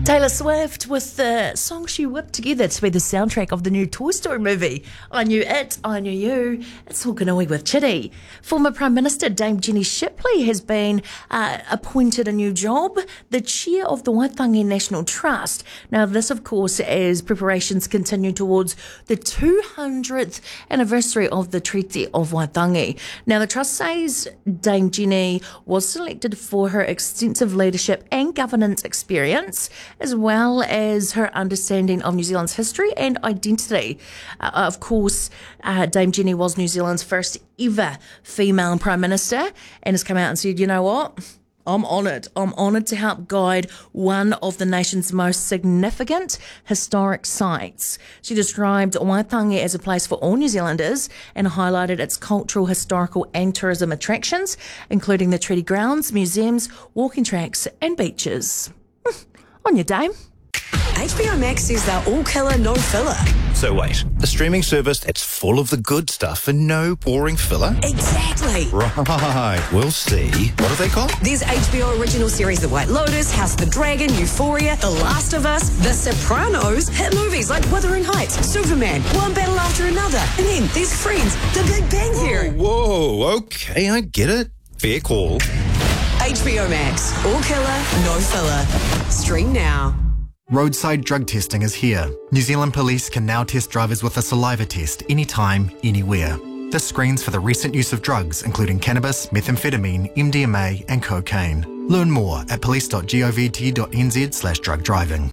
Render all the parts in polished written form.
Taylor Swift with the song she whipped together to be the soundtrack of the new Toy Story movie. I Knew It, I Knew You. It's Hokanui with Chitty. Former Prime Minister Dame Jenny Shipley has been appointed a new job, the chair of the Waitangi National Trust. Now this, of course, as preparations continue towards the 200th anniversary of the Treaty of Waitangi. Now the Trust says Dame Jenny was selected for her extensive leadership and governance experience, as well as her understanding of New Zealand's history and identity. Of course, Dame Jenny was New Zealand's first ever female Prime Minister and has come out and said, you know what? I'm honoured. I'm honoured to help guide one of the nation's most significant historic sites. She described Waitangi as a place for all New Zealanders and highlighted its cultural, historical and tourism attractions, including the treaty grounds, museums, walking tracks and beaches. On your Dame. HBO Max says they're all killer, no filler. So wait, a streaming service that's full of the good stuff and no boring filler? Exactly. Right, we'll see. What are they called? There's HBO original series The White Lotus, House of the Dragon, Euphoria, The Last of Us, The Sopranos, hit movies like Wuthering Heights, Superman, one battle after another, and then there's Friends, The Big Bang Theory. Whoa, okay, I get it. Fair call. HBO Max, all killer, no filler. Stream now. Roadside drug testing is here. New Zealand Police can now test drivers with a saliva test anytime, anywhere. This screens for the recent use of drugs, including cannabis, methamphetamine, MDMA and cocaine. Learn more at police.govt.nz/drug driving.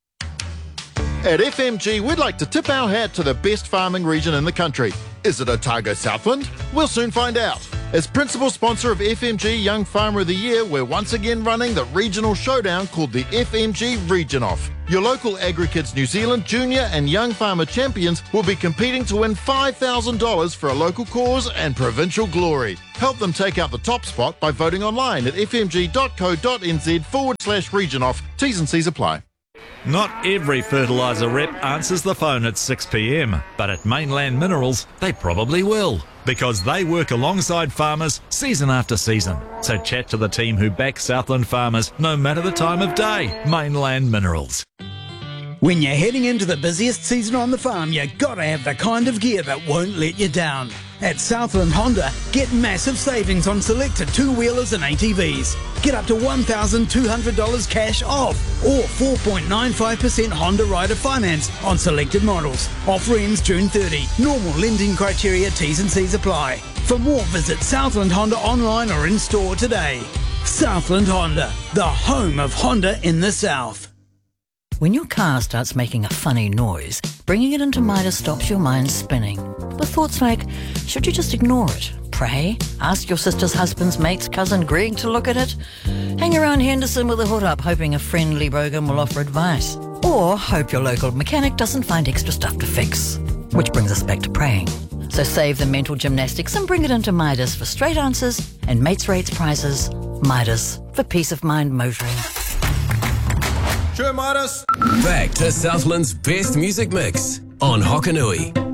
At FMG, we'd like to tip our hat to the best farming region in the country. Is it Otago Southland? We'll soon find out. As principal sponsor of FMG Young Farmer of the Year, we're once again running the regional showdown called the FMG Region Off. Your local AgriKids New Zealand junior and young farmer champions will be competing to win $5,000 for a local cause and provincial glory. Help them take out the top spot by voting online at fmg.co.nz/region off. T's and C's apply. Not every fertiliser rep answers the phone at 6 p.m, but at Mainland Minerals, they probably will, because they work alongside farmers season after season. So chat to the team who back Southland farmers no matter the time of day. Mainland Minerals. When you're heading into the busiest season on the farm, you gotta have the kind of gear that won't let you down. At Southland Honda, get massive savings on selected two-wheelers and ATVs. Get up to $1,200 cash off or 4.95% Honda Rider finance on selected models. Offer ends June 30. Normal lending criteria, T's and C's apply. For more, visit Southland Honda online or in store today. Southland Honda, the home of Honda in the South. When your car starts making a funny noise, bringing it into Midas stops your mind spinning. With thoughts like, should you just ignore it? Pray? Ask your sister's husband's mate's cousin Greg to look at it? Hang around Henderson with a hood up hoping a friendly bogan will offer advice? Or hope your local mechanic doesn't find extra stuff to fix? Which brings us back to praying. So save the mental gymnastics and bring it into Midas for straight answers and mates rates prices. Midas, for peace of mind motoring. Back to Southland's best music mix on Hokanui.